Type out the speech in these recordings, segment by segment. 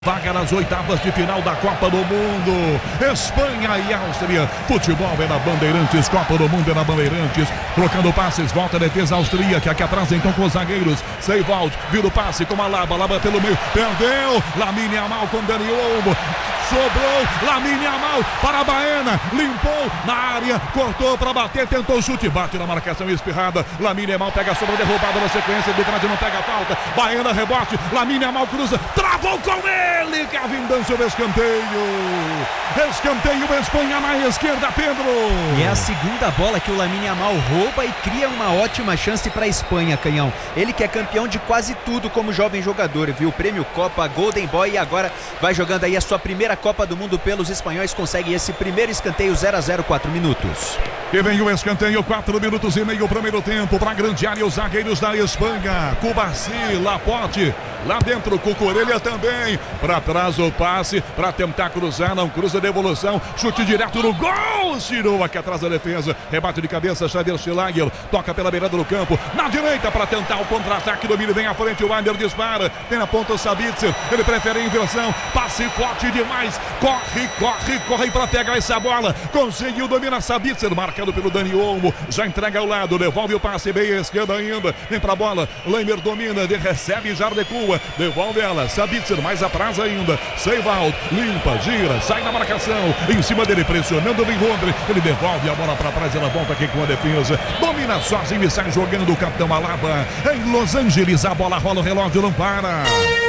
Vaga nas oitavas de final da Copa do Mundo. Espanha e Áustria. Futebol é na Bandeirantes. Copa do Mundo é na Bandeirantes. Trocando passes. Volta a defesa austríaca. Aqui atrás então com os zagueiros. Seivaldo. Vira o passe com a Laba. Laba pelo meio. Perdeu. Lamine Yamal com Dani Olmo. Sobrou. Lamine Yamal para a Baena. Limpou na área. Cortou para bater. Tentou o chute. Bate na marcação espirrada. Lamine Yamal pega a sobra derrubada na sequência. De trás não pega a falta. Baena rebote. Lamine Yamal cruza. Travou com ele. Kevin Dan sobre escanteio. Escanteio, Espanha na esquerda, Pedro. E é a segunda bola que o Lamine Yamal rouba e cria uma ótima chance para a Espanha, Canhão. Ele que é campeão de quase tudo como jovem jogador, viu? Prêmio Copa, Golden Boy, e agora vai jogando aí a sua primeira Copa do Mundo pelos espanhóis. Consegue esse primeiro escanteio, 0-0, 4 minutos. E vem o escanteio, 4 minutos e meio, primeiro tempo, para a grande área, os zagueiros da Espanha. Cubarsí, Laporte, lá dentro, Cucurella também. Para trás o passe, para tentar cruzar, não cruza, devolução, chute direto no gol, tirou aqui atrás da defesa, rebate de cabeça, Xavier Schlager, toca pela beirada do campo, na direita para tentar o contra-ataque, domínio vem à frente, o Wander dispara, tem na ponta o Sabitzer, ele prefere a inversão, passe forte demais, corre para pegar essa bola, conseguiu dominar Sabitzer, marcado pelo Dani Olmo, já entrega ao lado, devolve o passe, bem à esquerda ainda, vem pra bola, Leimer domina, recebe, já recua, devolve ela, Sabitzer mais atrás ainda, Seivaldo, limpa, gira, sai na marcação, em cima dele, pressionando, vem Rodri, ele devolve a bola para trás, ela volta aqui com a defesa, domina sozinho e sai jogando o capitão Alaba, em Los Angeles, a bola rola, o relógio não para.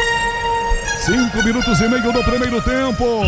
5 minutos e meio do primeiro tempo.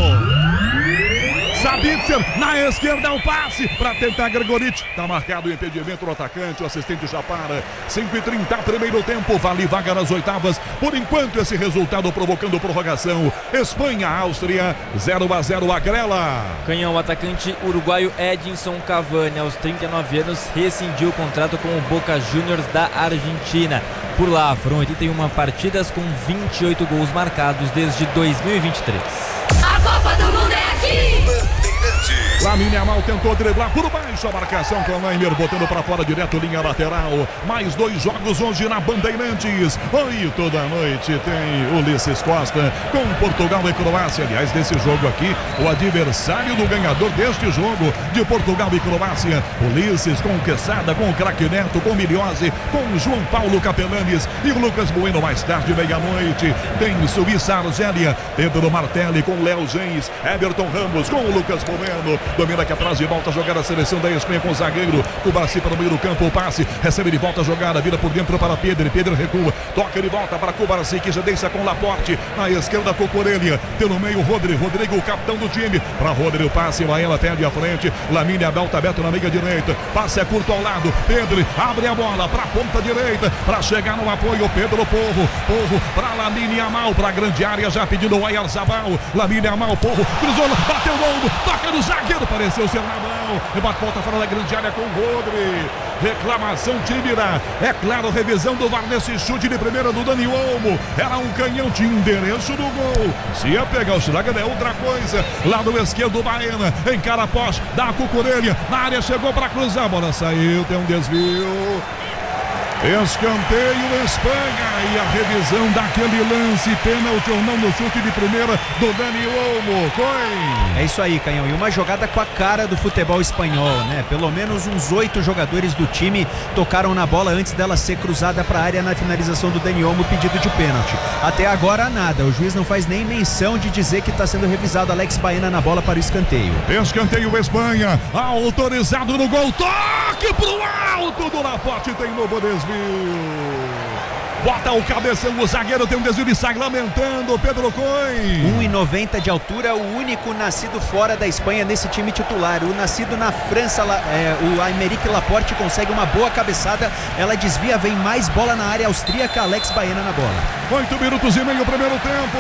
Sabitzer na esquerda, o passe para tentar Gregorich. Tá marcado o impedimento do atacante, o assistente já para. 5:30, primeiro tempo, vale vaga nas oitavas. Por enquanto, esse resultado provocando prorrogação. Espanha, Áustria, 0-0, Agrela. Canhão, o atacante uruguaio Edinson Cavani, aos 39 anos, rescindiu o contrato com o Boca Juniors da Argentina. Por lá, foram 81 partidas com 28 gols marcados desde 2023. A Copa do Mundo é aqui! Lamine Yamal tentou driblar por baixo a marcação com o Leimer, botando para fora direto, linha lateral. Mais 2 jogos hoje na Bandeirantes. 8 da noite tem Ulisses Costa com Portugal e Croácia. Aliás, desse jogo aqui, o adversário do ganhador deste jogo de Portugal e Croácia. Ulisses com Quesada, com o craque Neto, com Miliose, com João Paulo Capelanes e o Lucas Bueno. Mais tarde, meia-noite, tem Suíça, Argélia, Pedro Martelli com Léo Gens, Everton Ramos com o Lucas Bueno. Domina aqui atrás, de volta a jogar a seleção da Espanha com o zagueiro. Cubarsí para o meio do campo, o passe, recebe de volta a jogada, vira por dentro para Pedro, Pedro recua, toca de volta para Cubarsí, que já deixa com Laporte, na esquerda Cucurella, pelo meio Rodrigo, o capitão do time, para Rodrigo, o passe, Baena perde a frente, Lamine Yamal tá aberto na meia direita, passe é curto ao lado, Pedro abre a bola para a ponta direita, para chegar no apoio, Pedro Porro para Lamine Yamal, para a grande área, já pedindo o Oyarzabal, Lamine Yamal, Porro, cruzou, bateu o ombro, toca no zagueiro, pareceu ser na mão, rebate, volta fora da grande área com o Rodri, reclamação Tibira, é claro, revisão do VAR nesse chute de primeira do Dani Olmo, era um canhão de endereço do gol, se ia pegar o Schlager é outra coisa, lado esquerdo Baena, encara a poste, dá a Cucurella, na área chegou para cruzar, a bola saiu, tem um desvio. Escanteio Espanha e a revisão daquele lance, pênalti ou não no chute de primeira do Dani Olmo. É isso aí, Canhão, e uma jogada com a cara do futebol espanhol, né? Pelo menos uns 8 jogadores do time tocaram na bola antes dela ser cruzada para a área na finalização do Dani Olmo, pedido de pênalti. Até agora nada, o juiz não faz nem menção de dizer que está sendo revisado. Alex Baena na bola para o escanteio. Escanteio Espanha, autorizado no gol, toque pro alto do Laporte, tem novo desvio. Bota o cabeção, o zagueiro tem um desvio e sai lamentando, Pedro Coin. 1,90 de altura, o único nascido fora da Espanha nesse time titular. O nascido na França, o Aymeric Laporte consegue uma boa cabeçada, ela desvia, vem mais bola na área austríaca, Alex Baena na bola. 8 minutos e meio, primeiro tempo.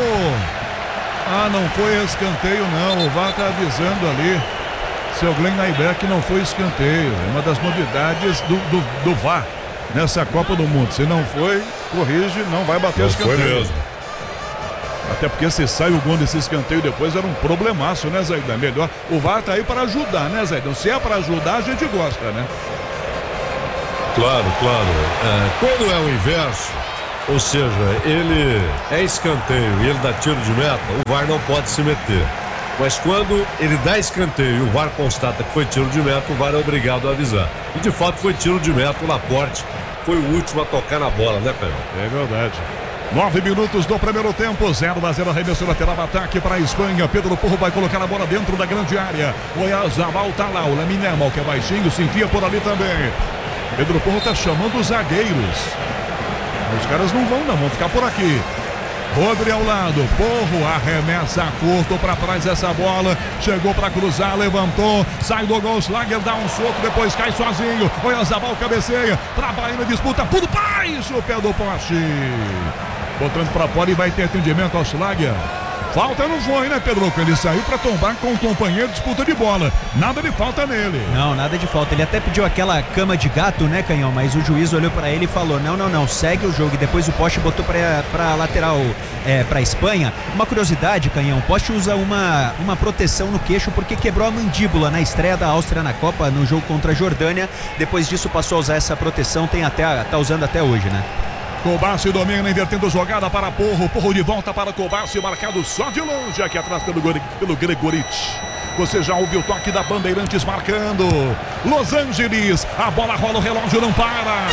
Não foi escanteio não, o VAR tá avisando ali, seu Glenn Nyberg, não foi escanteio, é uma das novidades do VAR nessa Copa do Mundo. Se não foi, corrige, não vai bater escanteio. Foi mesmo. Até porque se sai o gol desse escanteio depois era um problemaço, né, Zaidan? Melhor, o VAR tá aí para ajudar, né, Zaidan? Se é para ajudar, a gente gosta, né? Claro. Quando é o inverso, Ou seja, ele é escanteio e ele dá tiro de meta, o VAR não pode se meter. Mas quando ele dá escanteio e o VAR constata que foi tiro de meta, o VAR é obrigado a avisar. E de fato foi tiro de meta, o Laporte foi o último a tocar na bola, né, Pedro? É verdade. 9 minutos do primeiro tempo, 0-0, arremesso lateral, ataque para a Espanha. Pedro Porro vai colocar a bola dentro da grande área. O Oyarzabal tá lá, o Lamine Yamal, que é baixinho, se enfia por ali também. Pedro Porro tá chamando os zagueiros. Os caras não vão ficar por aqui. Rodri ao lado, Porro arremessa curto para trás essa bola, chegou para cruzar, levantou, sai do gol, Schlager dá um soco, depois cai sozinho, Oyarzabal cabeceia, para Baena, disputa por baixo, pé do poste, botando para fora e vai ter atendimento ao Schlager. Falta não foi, né, Pedro? Ele saiu para tombar com o companheiro, disputa de bola. Nada de falta nele. Não, nada de falta. Ele até pediu aquela cama de gato, né, Canhão? Mas o juiz olhou para ele e falou: não, segue o jogo. E depois o poste botou para lateral, para Espanha. Uma curiosidade, Canhão: o poste usa uma proteção no queixo porque quebrou a mandíbula na estreia da Áustria na Copa, no jogo contra a Jordânia. Depois disso passou a usar essa proteção, tá usando até hoje, né? Kobashi domina, invertendo jogada para Porro. Porro de volta para Kobashi, marcado só de longe aqui atrás pelo Gregorich. Você já ouviu o toque da Bandeirantes marcando. Los Angeles, a bola rola, o relógio não para.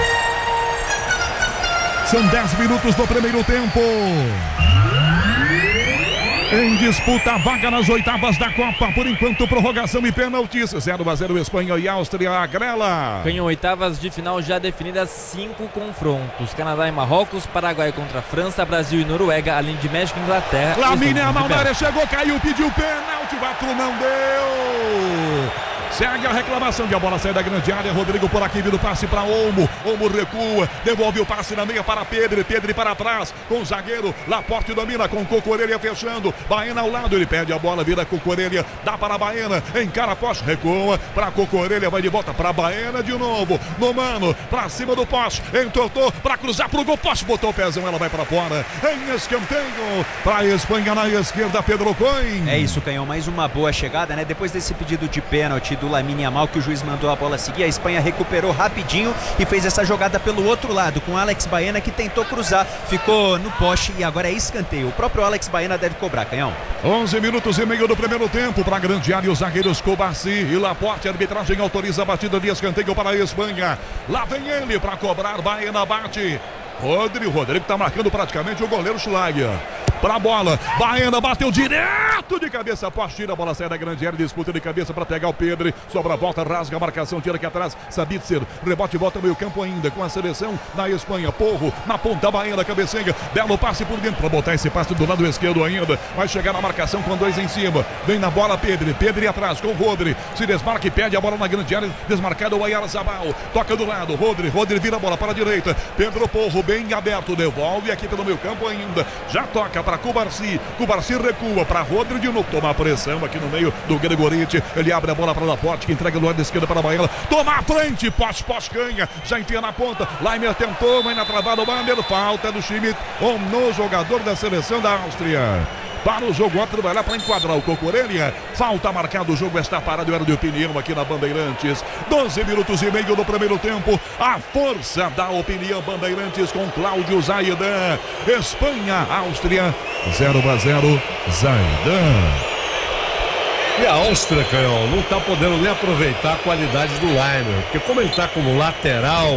São 10 minutos do primeiro tempo. Em disputa a vaga nas oitavas da Copa, por enquanto prorrogação e pênaltis, 0-0 Espanha e Áustria, agrela. Canhão, oitavas de final já definidas, 5 confrontos: Canadá e Marrocos, Paraguai contra a França, Brasil e Noruega, além de México e Inglaterra. Lamine Yamal na área, chegou, caiu, pediu pênalti, o árbitro não deu. Segue a reclamação de a bola sair da grande área. Rodrigo por aqui, vindo passe para Olmo. Olmo recua, devolve o passe na meia para Pedro. Pedro para trás com o zagueiro. Laporte domina com Cocorelha fechando. Baena ao lado, ele pede a bola, vira Cocorelha, dá para Baena, encara a poste, recua para Cocorelha, vai de volta para Baena de novo. No mano, para cima do poste, entortou para cruzar pro gol. Poste botou o pezão, ela vai para fora. Em escanteio para a Espanha na esquerda, Pedro Coin. É isso, Canhão, mais uma boa chegada, né? Depois desse pedido de pênalti do Lamine Yamal, que o juiz mandou a bola seguir, a Espanha recuperou rapidinho e fez essa jogada pelo outro lado, com Alex Baena, que tentou cruzar, ficou no poste e agora é escanteio. O próprio Alex Baena deve cobrar, Canhão. 11 minutos e meio do primeiro tempo para a grande área, os zagueiros Kobashi e Laporte. A arbitragem autoriza a batida de escanteio para a Espanha. Lá vem ele para cobrar, Baena bate. Rodrigo está marcando praticamente o goleiro Schlager. Para a bola, Baena bateu direto de cabeça, poste, tira a bola, sai da grande área, disputa de cabeça para pegar o Pedro, sobra a volta, rasga a marcação, tira aqui atrás, Sabitzer, rebote, volta meio campo ainda, com a seleção da Espanha, Porro, na ponta, Baena, cabeceia, belo passe por dentro, para botar esse passe do lado esquerdo ainda, vai chegar na marcação com 2 em cima, vem na bola Pedro atrás com o Rodri, se desmarca e pede a bola na grande área, desmarcado o Oyarzabal, toca do lado, Rodri vira a bola para a direita, Pedro Porro bem aberto, devolve aqui pelo meio campo ainda, já toca para Kubarsi recua para Rodri de novo, toma a pressão aqui no meio do Gregorich, ele abre a bola para Laporte, que entrega do lado esquerdo para a Baena, toma a frente, poste ganha, já enfia na ponta, Laimer tentou, vai na travada, o Bander, falta do Schmidt, no jogador da seleção da Áustria. Para o jogo, outro vai lá para enquadrar o Cocorelha. Falta marcado, o jogo está parado. Era de opinião aqui na Bandeirantes. 12 minutos e meio do primeiro tempo. A força da opinião Bandeirantes com Cláudio Zaidan. Espanha, Áustria, 0-0, Zaidan. E a Áustria, Canhão, não está podendo nem aproveitar a qualidade do Laimer, porque como ele está como lateral,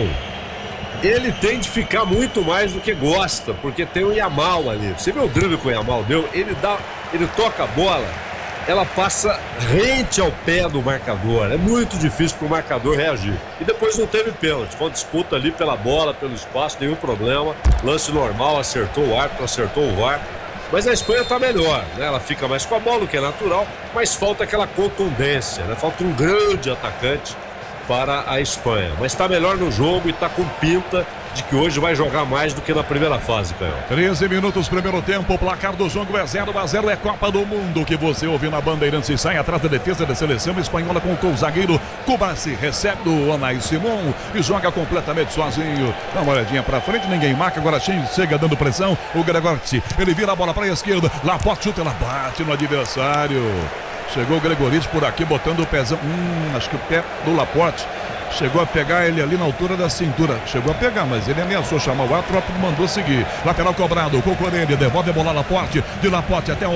ele tem de ficar muito mais do que gosta, porque tem o Yamal ali. Você viu o drible que o Yamal deu? Ele toca a bola, ela passa rente ao pé do marcador. É muito difícil para o marcador reagir. E depois não teve pênalti. Foi uma disputa ali pela bola, pelo espaço, nenhum problema. Lance normal, acertou o árbitro, acertou o VAR. Mas a Espanha está melhor, né? Ela fica mais com a bola, o que é natural, mas falta aquela contundência, né? Falta um grande atacante para a Espanha, mas está melhor no jogo e está com pinta de que hoje vai jogar mais do que na primeira fase, Canhão. 13 minutos, primeiro tempo, o placar do jogo é 0-0, é Copa do Mundo, que você ouve na Bandeirantes e sai atrás da defesa da seleção espanhola com o zagueiro Kubarsi, recebe do Unai Simon e joga completamente sozinho, dá uma olhadinha pra frente, ninguém marca, agora chega dando pressão, o Gregorich, ele vira a bola pra esquerda, Laporte chuta, ela bate no adversário. Chegou o Gregorich por aqui, botando o pezão. Acho que o pé do Laporte Chegou a pegar ele ali na altura da cintura. Chegou a pegar, mas ele ameaçou chamar o árbitro, mandou seguir. Lateral cobrado, o Cocorelli devolve a bola a Laporte. De Laporte até o